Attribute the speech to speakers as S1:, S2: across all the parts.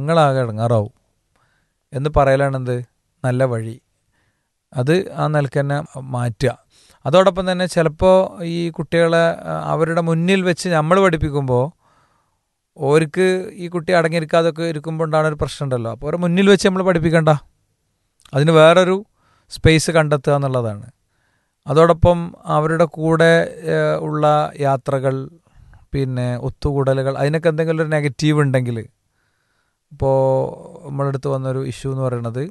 S1: നിങ്ങളാകെ ഇടങ്ങാറാവും എന്ന് പറയലാണെന്ത് നല്ല വഴി. അത് ആ നിലക്ക് തന്നെ മാറ്റുക. അതോടൊപ്പം തന്നെ ചിലപ്പോൾ ഈ കുട്ടികളെ അവരുടെ മുന്നിൽ വെച്ച് നമ്മൾ പഠിപ്പിക്കുമ്പോൾ ഓർക്ക് ഈ കുട്ടി അടങ്ങിയിരിക്കാതൊക്കെ ഇരിക്കുമ്പോൾ ഉണ്ടാകുന്ന ഒരു പ്രശ്നം ഉണ്ടല്ലോ. അപ്പോൾ അവരെ മുന്നിൽ വെച്ച് നമ്മൾ പഠിപ്പിക്കണ്ട, അതിന് വേറൊരു സ്പേസ് കണ്ടെത്തുക എന്നുള്ളതാണ്. അതോടൊപ്പം അവരുടെ കൂടെ ഉള്ള യാത്രകൾ, പിന്നെ ഒത്തുകൂടലുകൾ, അതിനൊക്കെ എന്തെങ്കിലും ഒരു നെഗറ്റീവ് ഉണ്ടെങ്കിൽ, ഇപ്പോൾ നമ്മളടുത്ത് വന്നൊരു ഇഷ്യൂ എന്ന് പറയുന്നത്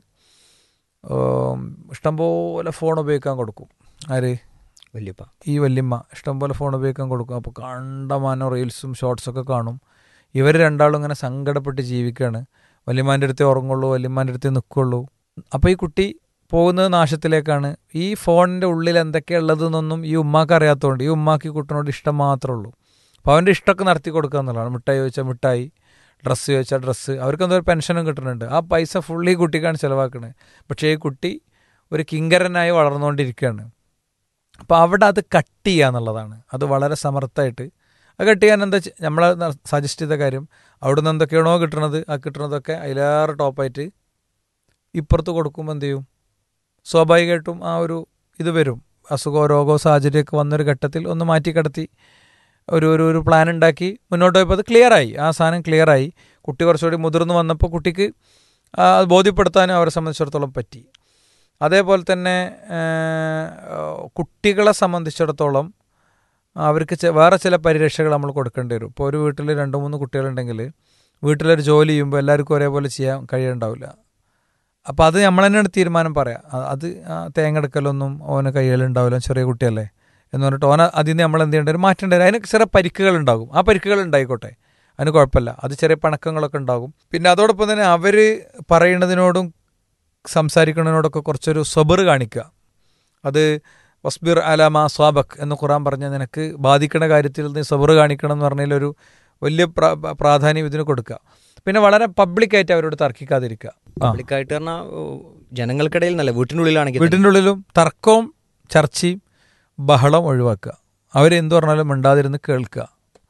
S1: ഇഷ്ടംപോലെ ഫോൺ ഉപയോഗിക്കാൻ കൊടുക്കും. ആര്?
S2: വല്യപ്പ.
S1: ഈ വല്യമ്മ ഇഷ്ടംപോലെ ഫോൺ ഉപയോഗിക്കാൻ കൊടുക്കും. അപ്പോൾ കണ്ടമാനം റീൽസും ഷോർട്സൊക്കെ കാണും. ഇവർ രണ്ടാളും ഇങ്ങനെ സങ്കടപ്പെട്ട് ജീവിക്കുകയാണ്. വല്യമ്മാൻ്റെ അടുത്തേ ഉറങ്ങുള്ളൂ, വല്യമ്മാൻ്റെ അടുത്തേ നിൽക്കുള്ളൂ. അപ്പോൾ ഈ കുട്ടി പോകുന്നത് നാശത്തിലേക്കാണ്. ഈ ഫോണിൻ്റെ ഉള്ളിൽ എന്തൊക്കെയുള്ളതെന്നൊന്നും ഈ ഉമ്മാക്ക് അറിയാത്തതുകൊണ്ട് ഈ ഉമ്മാക്ക് ഈ കുട്ടിനോട് ഇഷ്ടം മാത്രമേ ഉള്ളൂ. അപ്പോൾ അവൻ്റെ ഇഷ്ടമൊക്കെ നടത്തി കൊടുക്കുക എന്നുള്ളതാണ്. മിഠായി ചോദിച്ചാൽ മിഠായി, ഡ്രസ്സ് ചോദിച്ചാൽ ഡ്രസ്സ്. അവർക്ക് എന്തോ ഒരു പെൻഷനും കിട്ടുന്നുണ്ട്. ആ പൈസ ഫുള്ളി കുട്ടിക്കാണ് ചിലവാക്കുന്നത്. പക്ഷേ ഈ കുട്ടി ഒരു കിങ്കരനായി വളർന്നുകൊണ്ടിരിക്കുകയാണ്. അപ്പോൾ അവിടെ അത് കട്ട് ചെയ്യുക എന്നുള്ളതാണ്. അത് വളരെ സമർത്ഥമായിട്ട് അത് കട്ട് ചെയ്യാൻ എന്താ നമ്മളെ സജസ്റ്റ് ചെയ്ത കാര്യം, അവിടെ നിന്ന് എന്തൊക്കെയാണോ കിട്ടുന്നത് ആ കിട്ടുന്നതൊക്കെ അതിലേറെ ടോപ്പായിട്ട് ഇപ്പുറത്ത് കൊടുക്കുമ്പോൾ എന്ത് ചെയ്യും, സ്വാഭാവികമായിട്ടും ആ ഒരു ഇത് വരും. അസുഖമോ രോഗമോ സാഹചര്യമൊക്കെ വന്നൊരു ഘട്ടത്തിൽ ഒന്ന് മാറ്റിക്കിടത്തി ഒരു പ്ലാൻ ഉണ്ടാക്കി മുന്നോട്ട് പോയപ്പോൾ അത് ക്ലിയറായി. ആ സാധനം ക്ലിയറായി. കുട്ടി കുറച്ചുകൂടി മുതിർന്ന് വന്നപ്പോൾ കുട്ടിക്ക് അത് ബോധ്യപ്പെടുത്താനും അവരെ സംബന്ധിച്ചിടത്തോളം പറ്റി. അതേപോലെ തന്നെ കുട്ടികളെ സംബന്ധിച്ചിടത്തോളം അവർക്ക് വേറെ ചില പരിരക്ഷകൾ നമ്മൾ കൊടുക്കേണ്ടി വരും. ഇപ്പോൾ ഒരു വീട്ടിൽ 2-3 കുട്ടികളുണ്ടെങ്കിൽ വീട്ടിലൊരു ജോലി ചെയ്യുമ്പോൾ എല്ലാവർക്കും ഒരേപോലെ ചെയ്യാൻ കഴിയുന്നുണ്ടാവില്ല. അപ്പോൾ അത് നമ്മൾ തന്നെയാണ് തീരുമാനം പറയാം. അത് തേങ്ങെടുക്കലൊന്നും ഓന് കയ്യിലുണ്ടാവില്ല, ചെറിയ കുട്ടിയല്ലേ എന്ന് പറഞ്ഞിട്ട് ഓന അതിൽ നിന്ന് നമ്മൾ എന്ത് ചെയ്യേണ്ടി വരും, മാറ്റേണ്ടി വരും. അതിന് ചെറിയ പരിക്കുകളുണ്ടാകും. ആ പരിക്കുകൾ ഉണ്ടായിക്കോട്ടെ, അതിന് കുഴപ്പമില്ല. അത് ചെറിയ പണക്കങ്ങളൊക്കെ ഉണ്ടാകും. പിന്നെ അതോടൊപ്പം തന്നെ അവർ പറയുന്നതിനോടും സംസാരിക്കുന്നതിനോടൊക്കെ കുറച്ചൊരു സബർ കാണിക്കുക. അത് വസ്ബിർ അലാമാ സ്വാബക് എന്ന് ഖുർആൻ പറഞ്ഞ നിനക്ക് ബാധിക്കുന്ന കാര്യത്തിൽ നീ സബർ കാണിക്കണം എന്ന് പറഞ്ഞതിലൊരു വലിയ പ്രാധാന്യം ഇതിന് കൊടുക്കുക. പിന്നെ വളരെ പബ്ലിക്കായിട്ട് അവരോട് തർക്കിക്കാതിരിക്കുക.
S2: പബ്ലിക്കായിട്ട് പറഞ്ഞാൽ ജനങ്ങൾക്കിടയിൽ നല്ല, വീട്ടിൻ്റെ
S1: ഉള്ളിലും തർക്കവും ചർച്ചയും ബഹളം ഒഴിവാക്കുക. അവരെന്ത് പറഞ്ഞാലും മിണ്ടാതിരുന്ന് കേൾക്കുക.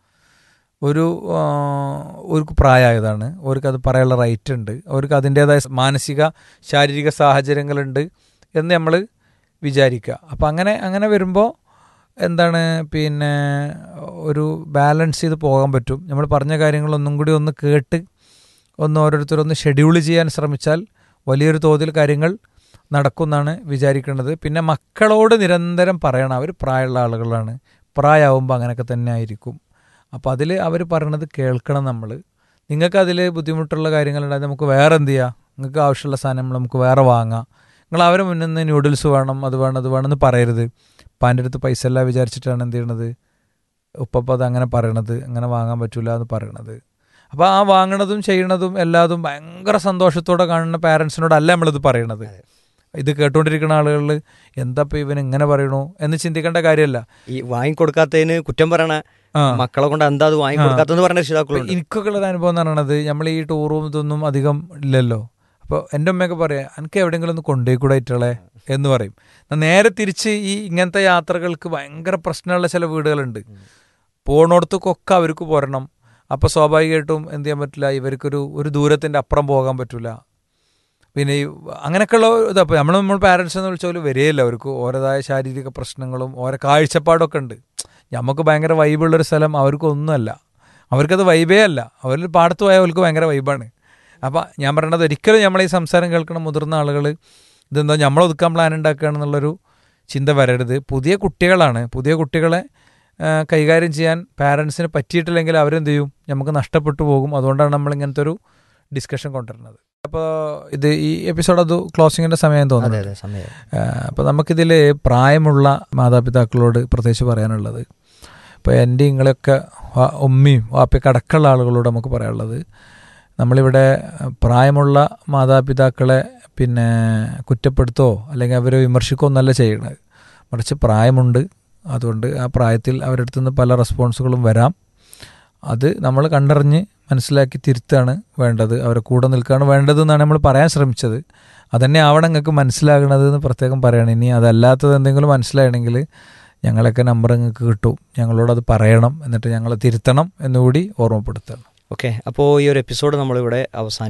S1: ഒരു പ്രായമായതാണ്, അവർക്കത് പറയാനുള്ള റൈറ്റ് ഉണ്ട്, അവർക്ക് അതിൻ്റേതായ മാനസിക ശാരീരിക സാഹചര്യങ്ങളുണ്ട് എന്ന് നമ്മൾ വിചാരിക്കുക. അപ്പം അങ്ങനെ വരുമ്പോൾ എന്താണ്, പിന്നെ ഒരു ബാലൻസ് ചെയ്ത് പോകാൻ പറ്റും. നമ്മൾ പറഞ്ഞ കാര്യങ്ങളൊന്നും കൂടി ഒന്ന് കേട്ട് ഓരോരുത്തരൊന്ന് ഷെഡ്യൂൾ ചെയ്യാൻ ശ്രമിച്ചാൽ വലിയൊരു തോതിൽ കാര്യങ്ങൾ നടക്കുമെന്നാണ് വിചാരിക്കുന്നത്. പിന്നെ മക്കളോട് നിരന്തരം പറയണം. അവർ പ്രായമുള്ള ആളുകളാണ്, പ്രായമാകുമ്പോൾ അങ്ങനെയൊക്കെ തന്നെ ആയിരിക്കും. അപ്പോൾ അതിൽ അവർ പറയണത് കേൾക്കണം. നിങ്ങൾക്ക് അതിൽ ബുദ്ധിമുട്ടുള്ള കാര്യങ്ങളുണ്ടായത് നമുക്ക് വേറെ എന്ത് ചെയ്യാം, നിങ്ങൾക്ക് ആവശ്യമുള്ള സാധനങ്ങൾ നമുക്ക് വേറെ വാങ്ങാം. നിങ്ങൾ അവരെ മുന്നിൽ നിന്ന് ന്യൂഡിൽസ് വേണം, അത് വേണമെന്ന് പറയരുത്. പാൻ്റെ അടുത്ത് പൈസ എല്ലാം വിചാരിച്ചിട്ടാണ് എന്ത് ചെയ്യണത്, ഉപ്പ അത് അങ്ങനെ പറയണത്, അങ്ങനെ വാങ്ങാൻ പറ്റില്ല എന്ന് പറയണത്. അപ്പോൾ ആ വാങ്ങണതും ചെയ്യണതും എല്ലാതും ഭയങ്കര സന്തോഷത്തോടെ കാണുന്ന പാരൻസിനോടല്ല നമ്മളിത് പറയണത്. ഇത് കേട്ടുകൊണ്ടിരിക്കുന്ന ആളുകളിൽ എന്താ ഇപ്പം ഇവൻ ഇങ്ങനെ പറയണു എന്ന് ചിന്തിക്കേണ്ട കാര്യമല്ല.
S2: ഈ വാങ്ങിക്കൊടുക്കാത്തതിന് കുറ്റം പറയണ മക്കളെ കൊണ്ട് എന്താ അത് വാങ്ങിക്കൊടുക്കാത്തെന്ന് പറഞ്ഞ രക്ഷിതാക്കളുണ്ട്.
S1: എനിക്കൊക്കെ ഉള്ളൊരു അനുഭവം എന്ന് പറയണത്, നമ്മൾ ഈ ടൂറും ഇതൊന്നും അധികം ഇല്ലല്ലോ. അപ്പോൾ എൻ്റെ അമ്മയൊക്കെ പറയാം, എനിക്ക് എവിടെയെങ്കിലും ഒന്ന് കൊണ്ടുപോയിക്കൂടെ ഇട്ടളെ എന്ന് പറയും. നേരെ തിരിച്ച് ഈ ഇങ്ങനത്തെ യാത്രകൾക്ക് ഭയങ്കര പ്രശ്നമുള്ള ചില വീടുകളുണ്ട്. പോണോടത്തേക്കൊക്കെ അവർക്ക് പോരണം. അപ്പോൾ സ്വാഭാവികമായിട്ടും എന്ത് ചെയ്യാൻ പറ്റില്ല, ഇവർക്കൊരു ദൂരത്തിൻ്റെ അപ്പുറം പോകാൻ പറ്റില്ല. പിന്നെ ഈ അങ്ങനെയൊക്കെയുള്ള ഇതപ്പോൾ നമ്മൾ പാരൻസ് എന്ന് വിളിച്ചാൽ വരികയില്ല. അവർക്ക് ഓരോതായ ശാരീരിക പ്രശ്നങ്ങളും ഓരോ കാഴ്ചപ്പാടൊക്കെ ഉണ്ട്. നമുക്ക് ഭയങ്കര വൈബുള്ളൊരു സ്ഥലം അവർക്കൊന്നുമല്ല, അവർക്കത് വൈബേ അല്ല. അവർ പാടത്ത് പോയാൽ അവർക്ക് ഭയങ്കര വൈബാണ്. അപ്പോൾ ഞാൻ പറയണത്, ഒരിക്കലും നമ്മൾ ഈ സംസാരം കേൾക്കണ മുതിർന്ന ആളുകൾ ഇതെന്താ നമ്മളൊതുക്കാൻ പ്ലാൻ ഉണ്ടാക്കുകയാണെന്നുള്ളൊരു ചിന്ത വരരുത്. പുതിയ കുട്ടികളാണ്, പുതിയ കുട്ടികളെ കൈകാര്യം ചെയ്യാൻ പാരൻസിന് പറ്റിയിട്ടില്ലെങ്കിൽ അവരെന്ത് ചെയ്യും, നമുക്ക് നഷ്ടപ്പെട്ടു പോകും. അതുകൊണ്ടാണ് നമ്മളിങ്ങനത്തെ ഒരു ഡിസ്കഷൻ കൊണ്ടുവരുന്നത്. അപ്പോൾ ഈ എപ്പിസോഡ് അത് ക്ലോസിങ്ങിൻ്റെ സമയം തോന്നുന്നു. അപ്പോൾ നമുക്കിതിൽ പ്രായമുള്ള മാതാപിതാക്കളോട് പ്രത്യേകിച്ച് പറയാനുള്ളത്, ഇപ്പോൾ എൻ്റെ നിങ്ങളെയൊക്കെ ഉമ്മയും വാപ്പയൊക്കെ അടക്കമുള്ള ആളുകളോട് നമുക്ക് പറയാനുള്ളത്, നമ്മളിവിടെ പ്രായമുള്ള മാതാപിതാക്കളെ പിന്നെ കുറ്റപ്പെടുത്തോ അല്ലെങ്കിൽ അവരെ വിമർശിക്കുകയോ എന്നല്ല ചെയ്യണത്. മറിച്ച് പ്രായമുണ്ട്, അതുകൊണ്ട് ആ പ്രായത്തിൽ അവരുടെ അടുത്ത് നിന്ന് പല റെസ്പോൺസുകളും വരാം. അത് നമ്മൾ കണ്ടറിഞ്ഞ് മനസ്സിലാക്കി തിരുത്താണ് വേണ്ടത്, അവരെ കൂടെ നിൽക്കുകയാണ് വേണ്ടതെന്നാണ് നമ്മൾ പറയാൻ ശ്രമിച്ചത്. അതന്നെ ആവണം നിങ്ങൾക്ക് മനസ്സിലാകണത് എന്ന് പ്രത്യേകം പറയണം. ഇനി അതല്ലാത്തത് എന്തെങ്കിലും മനസ്സിലായണമെങ്കിൽ ഞങ്ങളൊക്കെ നമ്പർ നിങ്ങൾക്ക് കിട്ടും, ഞങ്ങളോടത് പറയണം, എന്നിട്ട് ഞങ്ങളെ തിരുത്തണം എന്നുകൂടി ഓർമ്മപ്പെടുത്തണം.
S2: ഓക്കെ, അപ്പോൾ ഈ ഒരു എപ്പിസോഡ് നമ്മളിവിടെ അവസാനിപ്പിക്കും.